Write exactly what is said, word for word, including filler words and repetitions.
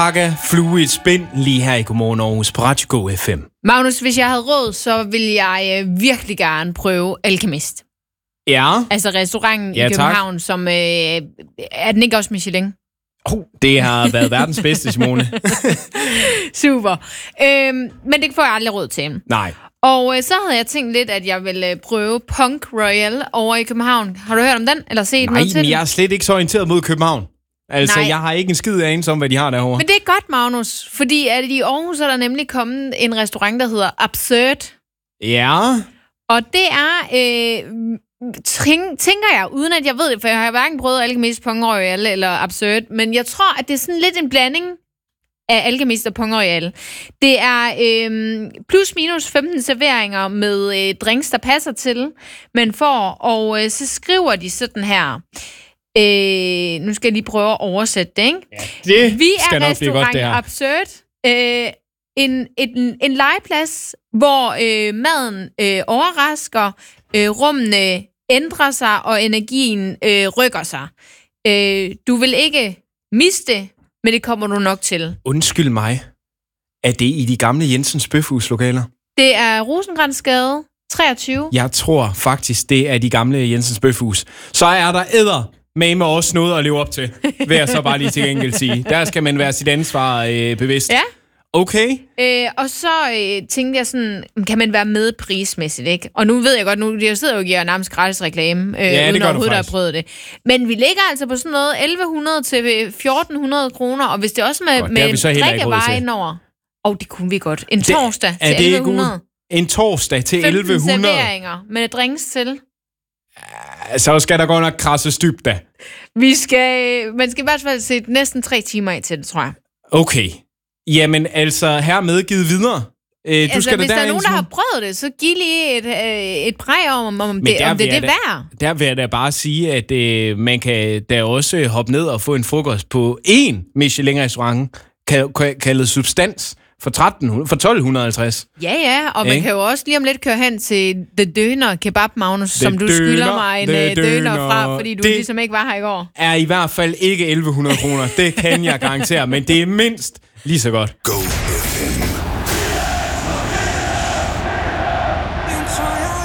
Pakke flue et spind lige her i Godmorgen Aarhus på Radio Go F M. Magnus, hvis jeg havde råd, så ville jeg øh, virkelig gerne prøve Alkemist. Ja. Altså restauranten ja, i København, tak. som... Øh, er den ikke også Michelin? Oh, det har været verdens bedste, Simone. Super. Øhm, men det får jeg aldrig råd til. Nej. Og øh, så havde jeg tænkt lidt, at jeg ville øh, prøve Punk Royal over i København. Har du hørt om den? Eller set Nej, noget til men den? jeg er slet ikke så orienteret mod København. Altså, Nej. jeg har ikke en skid anelse om, hvad de har derovre. Men det er godt, Magnus. Fordi at i Aarhus er der nemlig kommet en restaurant, der hedder Absurd. Ja. Og det er... Øh, Tænk, tænker jeg, uden at jeg ved det, for jeg har hverken prøvet Alkemist, Punk Royal eller Absurd, men jeg tror, at det er sådan lidt en blanding af Alkemist og Punk Royal. Det er øhm, plus minus femten serveringer med øh, drinks, der passer til, man får, og øh, så skriver de sådan her. Øh, nu skal jeg lige prøve at oversætte det, ikke? Ja, det Vi skal er nok blive godt, det her. Absurd. Øh, en, en, en legeplads, hvor øh, maden øh, overrasker, øh, rummene ændrer sig, og energien øh, rykker sig. Øh, du vil ikke miste, men det kommer du nok til. Undskyld mig. Er det i de gamle Jensens Bøfhus-lokaler? Det er Rosenkrantz-gade treogtyve. Jeg tror faktisk, det er de gamle Jensens Bøfhus. Så er der æder med mig også noget at leve op til, vil jeg så bare lige til gengæld sige. Der skal man være sit ansvar øh, bevidst. Ja. Okay. Øh, og så øh, tænkte jeg sådan, kan man være med prismæssigt, ikke? Og nu ved jeg godt, nu jeg sidder jo og giver nærmest gratis reklame, øh, ja, uden overhovedet at have prøvet det. Men vi ligger altså på sådan noget elleve hundrede til fjorten hundrede kroner, og hvis det også med, godt, med en drikkevarer indover, og det kunne vi godt. En torsdag det, til elleve hundrede. En torsdag til elleve hundrede? femten serveringer med drinks til. Så skal der godt nok krasse dybt da. Vi skal, man skal i hvert fald se næsten tre timer af til det, tror jeg. Okay. Jamen, altså, hermed givet videre. Øh, du altså, skal hvis der der er nogen, der som... har prøvet det, så giv lige et, øh, et præg om, om det, om det er det værd. Der vil jeg da bare sige, at øh, man kan da også hoppe ned og få en frokost på én Michelin-restaurant, kaldet Substans, for, tretten hundrede, for tolv halvtreds. Ja, ja, og man eh? kan jo også lige om lidt køre hen til The Döner Kebab, Magnus, The som du døner, skylder mig en døner, døner fra, fordi du det ligesom ikke var her i går. Er i hvert fald ikke elleve hundrede kroner, det kan jeg garantere, men det er mindst lige så godt. Go.